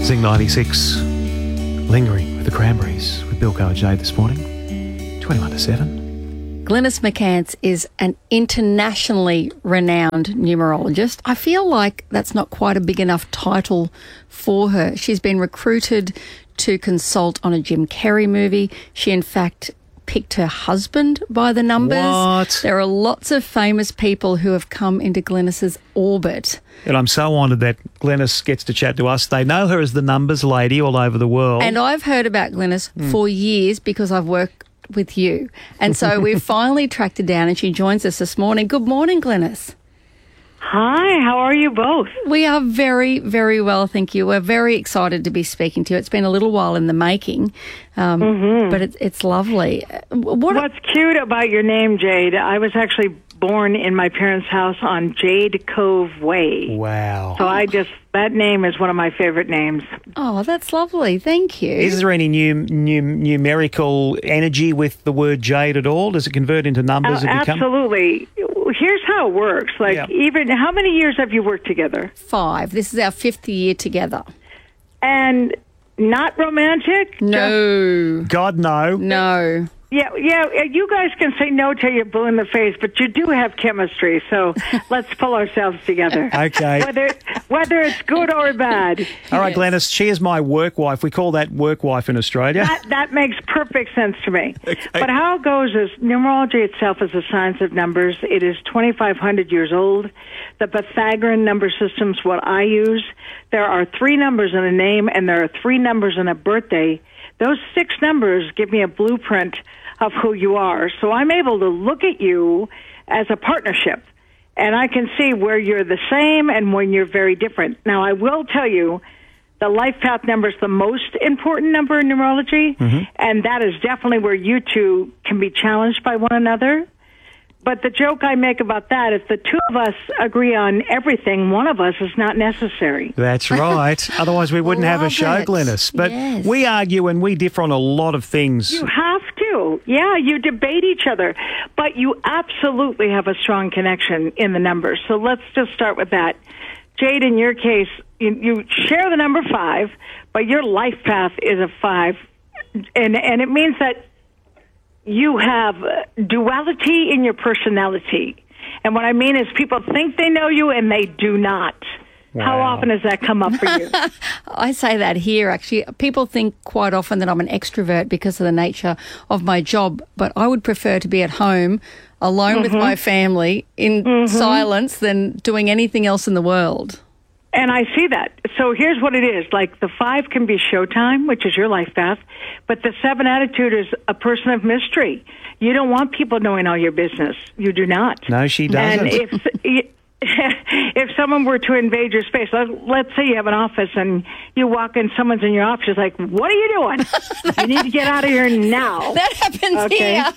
Zing 96, lingering with the Cranberries with Bilko and Jade this morning, 21 to 7. Glynis McCants is an internationally renowned numerologist. I feel like that's not quite a big enough title for her. She's been recruited to consult on a Jim Carrey movie. She, in fact, picked her husband by the numbers. What? There are lots of famous people who have come into Glynis's orbit. And I'm so honoured that Glynis gets to chat to us. They know her as the numbers lady all over the world. And I've heard about Glynis for years because I've worked with you. And so we've finally tracked her down and she joins us this morning. Good morning, Glynis. Hi, how are you both? We are very, very well, thank you. We're very excited to be speaking to you. It's been a little while in the making, but it's lovely. What's cute about your name, Jade, I was actually born in my parents' house on Jade Cove Way. Wow. So that name is one of my favorite names. Oh, that's lovely. Thank you. Is there any numerical energy with the word Jade at all? Does it convert into numbers? Absolutely. Here's how it works. Even how many years have you worked together? 5. This is our 5th year together. And not romantic? No. God, no. No. Yeah, you guys can say no till you're blue in the face, but you do have chemistry, so let's pull ourselves together. Okay. Whether it's good or bad. All right, Glynis, she is my work wife. We call that work wife in Australia. That makes perfect sense to me. Okay. But how it goes is numerology itself is a science of numbers. It is 2,500 years old. The Pythagorean number system's what I use. There are 3 numbers in a name, and there are 3 numbers in a birthday. Those 6 numbers give me a blueprint of who you are. So I'm able to look at you as a partnership, and I can see where you're the same and when you're very different. Now, I will tell you, the life path number is the most important number in numerology, and that is definitely where you two can be challenged by one another. But the joke I make about that, if the two of us agree on everything, one of us is not necessary. That's right. Otherwise, we wouldn't have a show, Glynis. But yes. We argue and we differ on a lot of things. You have to. Yeah, you debate each other. But you absolutely have a strong connection in the numbers. So let's just start with that. Jade, in your case, you share the number 5, but your life path is a 5. And it means that you have duality in your personality. And what I mean is people think they know you and they do not. Wow. How often has that come up for you? I say that here, actually. People think quite often that I'm an extrovert because of the nature of my job, but I would prefer to be at home alone with my family in silence than doing anything else in the world. And I see that. So here's what it is. Like the 5 can be showtime, which is your life path, but the 7 attitude is a person of mystery. You don't want people knowing all your business. You do not. No, she doesn't. And if someone were to invade your space, let's say you have an office and you walk in, someone's in your office, is like, what are you doing? You need to get out of here now. That happens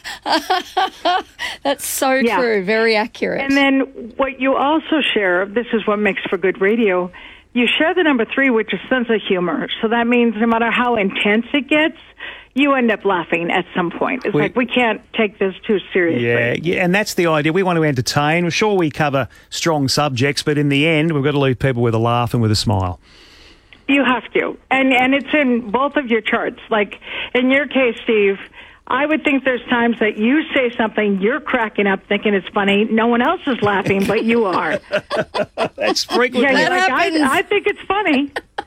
here. That's so true. Very accurate. And then what you also share, this is what makes for good radio, you share the number 3, which is sense of humor. So that means no matter how intense it gets, you end up laughing at some point. It's like we can't take this too seriously. Yeah, and that's the idea. We want to entertain. Sure, we cover strong subjects, but in the end, we've got to leave people with a laugh and with a smile. You have to. And it's in both of your charts. Like in your case, Steve, I would think there's times that you say something, you're cracking up thinking it's funny. No one else is laughing, but you are. That's frequently. Yeah, I think it's funny.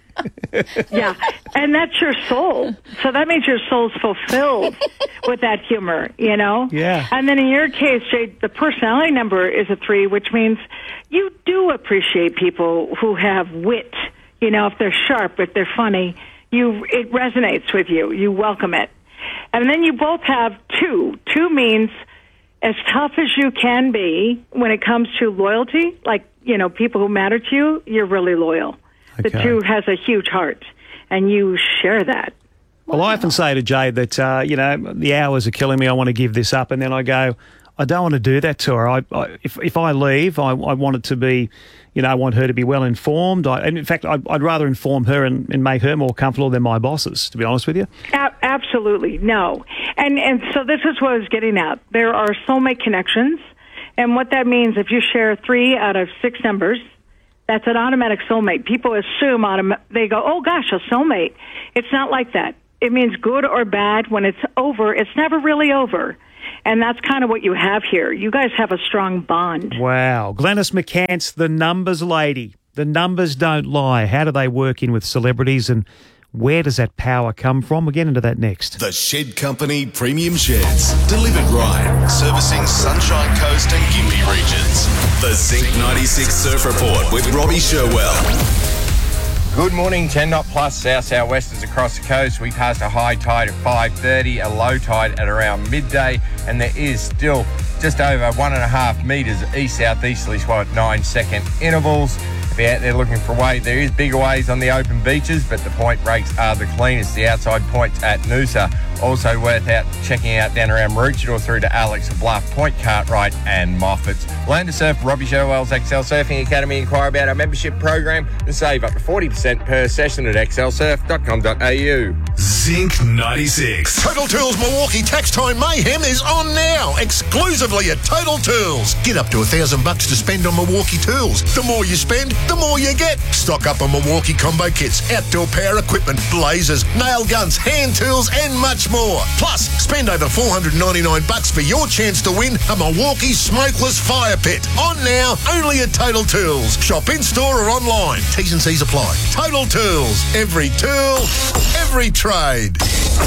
Yeah, and that's your soul. So that means your soul's fulfilled with that humor, you know? Yeah. And then in your case, Jade, the personality number is a 3, which means you do appreciate people who have wit. You know, if they're sharp, if they're funny, it resonates with you. You welcome it. And then you both have 2. 2 means as tough as you can be when it comes to loyalty, like, you know, people who matter to you, you're really loyal. Okay. The 2 has a huge heart, and you share that. Well, I often say to Jade that, you know, the hours are killing me. I want to give this up. And then I go, I don't want to do that to her. If I leave, I want it to be, you know, I want her to be well informed. And in fact, I'd rather inform her and make her more comfortable than my bosses, to be honest with you. Absolutely. No. And so this is what I was getting at. There are soulmate connections. And what that means, if you share 3 out of 6 numbers, That's an automatic soulmate. People assume they go, oh gosh, a soulmate. It's not like that. It means good or bad. When it's over, it's never really over. And that's kind of what you have here. You guys have a strong bond. Wow. Glenys McCants, the numbers lady. The numbers don't lie. How do they work in with celebrities, and where does that power come from? We'll get into that next. The Shed Company Premium Sheds. Delivered right. Servicing Sunshine Coast and Gympie regions. The Zinc 96 Surf Report with Robbie Sherwell. Good morning, 10 knot plus south-southwesters across the coast. We passed a high tide at 5:30, a low tide at around midday, and there is still just over 1.5 metres east-southeasterly swell at 9-second intervals. If you're out there looking for a wave, there is bigger waves on the open beaches, but the point breaks are the cleanest. The outside points at Noosa. Also worth checking out down around Maroochydore through to Alex Bluff, Point Cartwright and Moffat's. Learn to surf. Robbie Sherwell's XL Surfing Academy. Inquire about our membership program and save up to 40% per session at xlsurf.com.au. Zinc 96. Total Tools Milwaukee Tax Time Mayhem is on now, exclusively at Total Tools. Get up to $1,000 to spend on Milwaukee tools. The more you spend, the more you get. Stock up on Milwaukee combo kits, outdoor power equipment, blazers, nail guns, hand tools, and much more. Plus, spend over $499 for your chance to win a Milwaukee smokeless fire pit. On now, only at Total Tools. Shop in store or online. T's and C's apply. Total Tools. Every tool, every trade.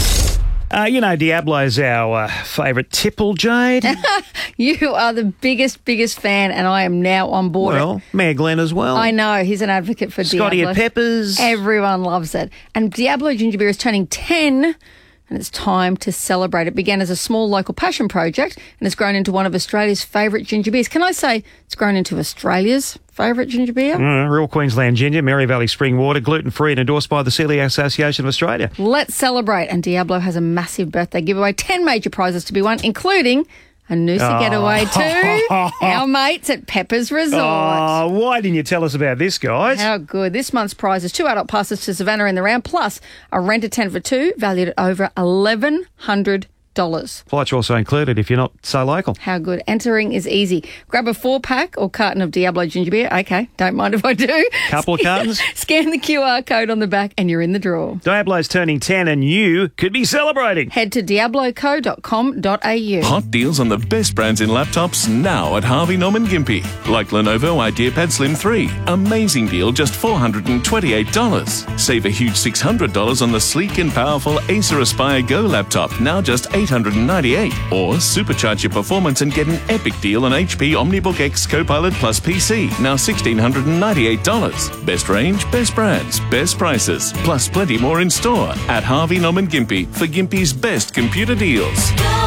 Diablo's our favourite tipple, Jade. You are the biggest fan, and I am now on board. Well, Mayor Glenn as well. I know, he's an advocate for Diablo. Scotty at Peppers. Everyone loves it. And Diablo Ginger Beer is turning 10, and it's time to celebrate. It began as a small local passion project and has grown into one of Australia's favourite ginger beers. Can I say it's grown into Australia's favourite ginger beer? Real Queensland ginger, Mary Valley Spring Water, gluten-free and endorsed by the Celiac Association of Australia. Let's celebrate. And Diablo has a massive birthday giveaway, 10 major prizes to be won, including a Noosa getaway to our mates at Peppers Resort. Oh, why didn't you tell us about this, guys? How good. This month's prize is 2 adult passes to Savannah in the Round, plus a rent-a-tent for 2, valued at over $1,100. Flights are also included if you're not so local. How good. Entering is easy. Grab a 4-pack or carton of Diablo ginger beer. Okay, don't mind if I do. Couple of cartons. Scan the QR code on the back and you're in the draw. Diablo's turning 10 and you could be celebrating. Head to diabloco.com.au. Hot deals on the best brands in laptops now at Harvey Norman Gympie. Like Lenovo IdeaPad Slim 3. Amazing deal, just $428. Save a huge $600 on the sleek and powerful Acer Aspire Go laptop, now just $898. Or supercharge your performance and get an epic deal on HP OmniBook X Copilot Plus PC, now $1,698. Best range, best brands, best prices, plus plenty more in store at Harvey Norman Gympie for Gympie's best computer deals.